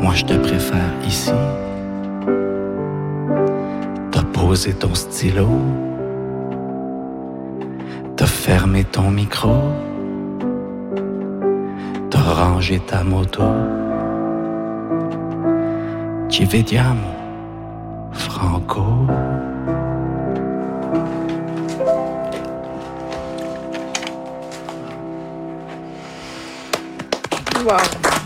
Moi, je te préfère ici. T'as posé ton stylo. T'as fermé ton micro. T'as rangé ta moto. Ci vediamo, Franco. Wow.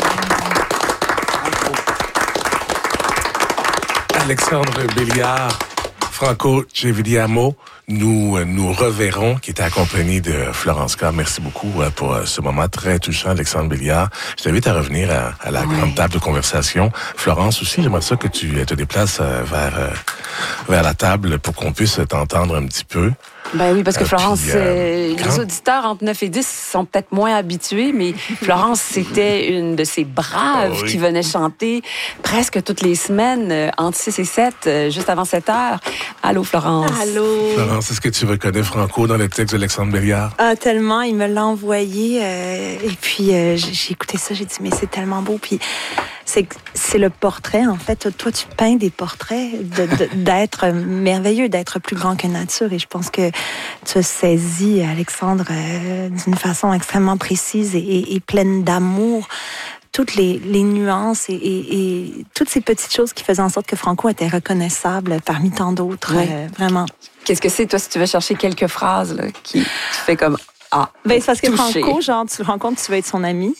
Alexandre Béliard, Franco Ci vediamo. Nous reverrons, qui était accompagné de Florence K. Merci beaucoup pour ce moment très touchant, Alexandre Béliard. Je t'invite à revenir à la grande table de conversation. Florence aussi, j'aimerais ça que tu te déplaces vers la table pour qu'on puisse t'entendre un petit peu. Ben oui, parce que Florence, les auditeurs entre 9 et 10 sont peut-être moins habitués, mais Florence, c'était une de ces braves qui venait chanter presque toutes les semaines, entre 6 et 7, juste avant 7 heures. Allô, Florence. Allô. Florence, est-ce que tu reconnais Franco dans le texte d'Alexandre Béliard? Ah, tellement. Il me l'a envoyé. Et puis, j'ai écouté ça. J'ai dit, mais c'est tellement beau. Puis, c'est le portrait, en fait. Toi, tu peins des portraits d'être merveilleux, d'être plus grand que nature. Et je pense que tu as saisi, Alexandre, d'une façon extrêmement précise et pleine d'amour, toutes les nuances et toutes ces petites choses qui faisaient en sorte que Franco était reconnaissable parmi tant d'autres. Vraiment. Qu'est-ce que c'est, toi, si tu veux chercher quelques phrases là, qui fait comme... Ah, ben, c'est parce que Franco, genre, tu le rencontres, tu veux être son ami.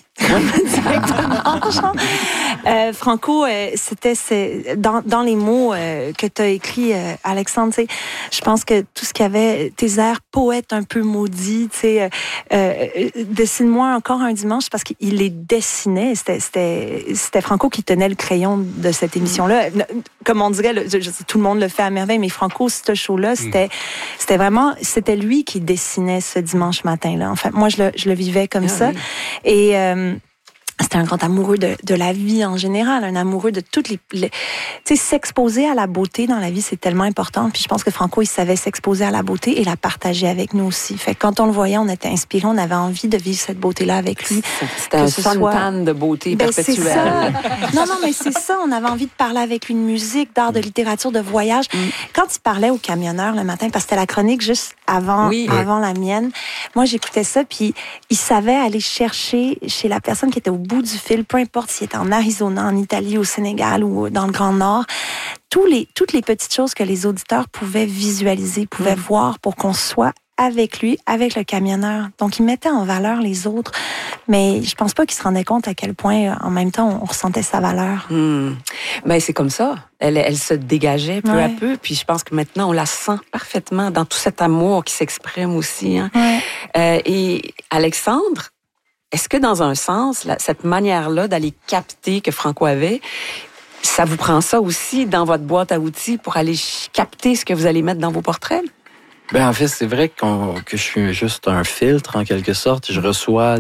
Franco, c'était dans les mots que tu as écrits, Alexandre, tu sais, je pense que tout ce qu'il y avait, tes airs poètes un peu maudits, tu sais, dessine-moi encore un dimanche, parce qu'il les dessinait. C'était Franco qui tenait le crayon de cette émission-là. Comme on dirait, tout le monde le fait à merveille, mais Franco, ce show-là, c'était lui qui dessinait ce dimanche matin-là. En fait, moi, je le vivais comme ça. Oui. Et c'était un grand amoureux de la vie en général, un amoureux de toutes les tu sais, s'exposer à la beauté dans la vie, c'est tellement important. Puis je pense que Franco, il savait s'exposer à la beauté et la partager avec nous aussi. Fait que quand on le voyait, on était inspirés, on avait envie de vivre cette beauté-là avec lui. C'était un fontaine de beauté perpétuelle. C'est ça. Non, mais c'est ça. On avait envie de parler avec lui de musique, d'art, de littérature, de voyage. Quand il parlait aux camionneurs le matin, parce que c'était la chronique juste avant la mienne, moi, j'écoutais ça, puis il savait aller chercher chez la personne qui était au bout du fil, peu importe s'il était en Arizona, en Italie, au Sénégal ou dans le Grand Nord, toutes les petites choses que les auditeurs pouvaient visualiser, pouvaient voir pour qu'on soit avec lui, avec le camionneur. Donc, il mettait en valeur les autres, mais je pense pas qu'il se rendait compte à quel point, en même temps, on ressentait sa valeur. Ben, c'est comme ça. Elle se dégageait peu à peu, puis je pense que maintenant, on la sent parfaitement dans tout cet amour qui s'exprime aussi. Hein. Et Alexandre, est-ce que dans un sens, cette manière-là d'aller capter que Franco avait, ça vous prend ça aussi dans votre boîte à outils pour aller capter ce que vous allez mettre dans vos portraits? Ben en fait, c'est vrai que je suis juste un filtre en quelque sorte. Je reçois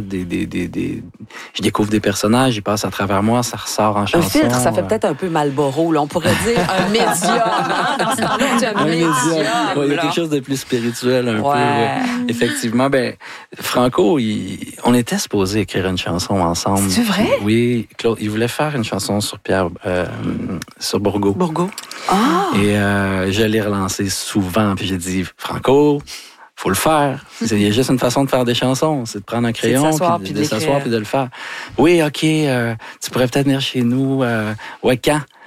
je découvre des personnages, ils passent à travers moi, ça ressort en chanson. Un filtre, ça fait peut-être un peu Marlboro, là. On pourrait dire un médium. Hein? Dans ce temps-là, on dit un médium. Il y a quelque chose de plus spirituel un peu. Effectivement, ben Franco, on était supposé écrire une chanson ensemble. C'est vrai? Oui, Claude, il voulait faire une chanson sur sur Bourgault. Bourgault. Ah! Et je l'ai relancé souvent, puis j'ai dit Franco, faut le faire. Il y a juste une façon de faire des chansons, c'est de prendre un crayon, puis de s'asseoir, puis de le faire. Oui, OK, tu pourrais peut-être venir chez nous. Quand?